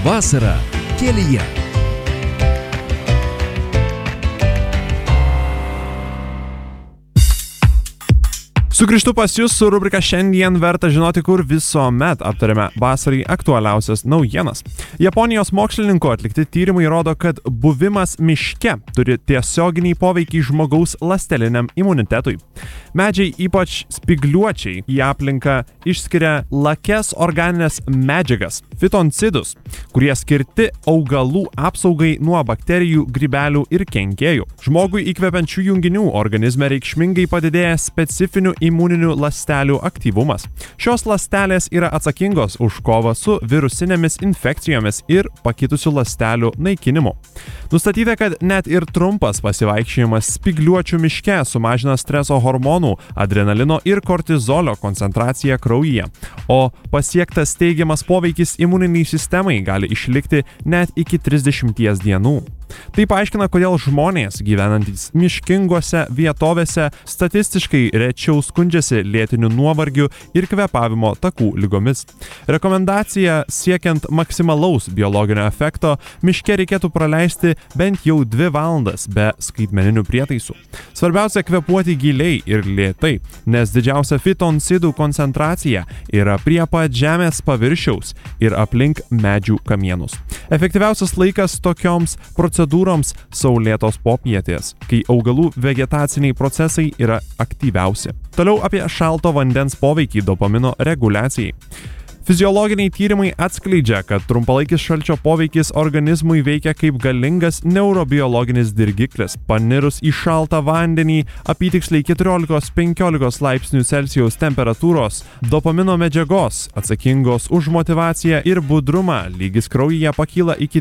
Vasara kelyje. Sugrįžtu pas jūs su rubrika Šiandien verta žinoti, kur visuomet aptarėme vasarai aktualiausias naujienas. Japonijos mokslininkų atlikti tyrimai rodo, kad buvimas miške turi tiesioginį poveikį žmogaus ląsteliniam imunitetui. Medžiai, ypač spygliuočiai, į aplinką išskiria lakias organinės medžiagas, fitoncidus, kurie skirti augalų apsaugai nuo bakterijų, grybelių ir kenkėjų. Žmogui įkvepiančių junginių organizme reikšmingai padidėja specifinių imuninių ląstelių aktyvumas. Šios ląstelės yra atsakingos už kovą su virusinėmis infekcijomis ir pakitusių ląstelių naikinimu. Nustatyta, kad net ir trumpas pasivaikščiojimas spygliuočių miške sumažina streso hormonų, adrenalino ir kortizolio koncentraciją kraujyje, o pasiektas teigiamas poveikis imuniniai sistemai gali išlikti net iki 30 dienų. Tai paaiškina, kodėl žmonės gyvenantys miškingose vietovėse statistiškai rečiau skundžiasi lėtiniu nuovargiu ir kvėpavimo takų ligomis. Rekomendacija siekiant maksimalaus biologinio efekto miške reikėtų praleisti bent jau 2 valandas be skaitmeninių prietaisų. Svarbiausia kvėpuoti giliai ir lėtai, nes didžiausia fitoncidų koncentracija yra prie pat žemės paviršiaus ir aplink medžių kamienus. Efektyviausias laikas tokioms procedūroms saulėtos popietės, kai augalų vegetaciniai procesai yra aktyviausi. Toliau apie šalto vandens poveikį dopamino reguliacijai. Fiziologiniai tyrimai atskleidžia, kad trumpalaikis šalčio poveikis organizmui veikia kaip galingas neurobiologinis dirgiklis. Panirus į šaltą vandenį apytiksliai 14-15 laipsnių Celsijaus temperatūros, dopamino medžiagos, atsakingos už motyvaciją ir budrumą, lygis kraujyje pakyla iki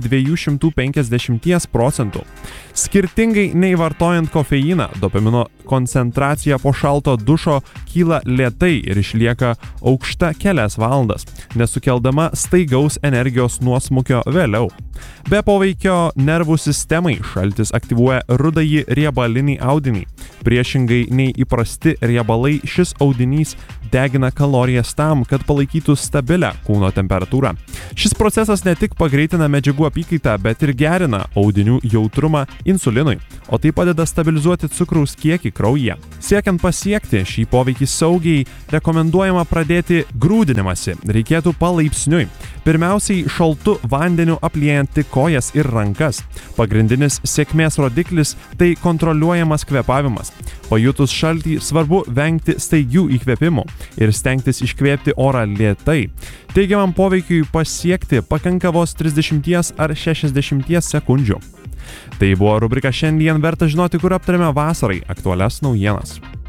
250%. Skirtingai nei vartojant kofeiną, dopamino koncentracija po šalto dušo kyla lėtai ir išlieka aukšta kelias valandas, nesukeldama staigaus energijos nuosmukio vėliau. Be poveikio nervų sistemai šaltis aktyvuoja rudąjį riebalinį audinį. Priešingai nei įprasti riebalai, šis audinys degina kalorijas tam, kad palaikytų stabilę kūno temperatūrą. Šis procesas ne tik pagreitina medžiagų apykaitą, bet ir gerina audinių jautrumą insulinui, o tai padeda stabilizuoti cukraus kiekį kraujyje. Siekiant pasiekti šį poveikį saugiai, rekomenduojama pradėti grūdinimąsi. Reikėtų palaipsniui. Pirmiausiai šaltu vandeniu apliejant tik kojas ir rankas. Pagrindinis sėkmės rodiklis – tai kontroliuojamas kvėpavimas. Pajutus šaltį svarbu vengti staigių įkvėpimų ir stengtis iškvėpti orą lėtai. Teigiamam poveikiui pasiekti pakanka vos 30 ar 60 sekundžių. Tai buvo rubrika Šiandien verta žinoti, kur aptarėme vasarai aktualias naujienas.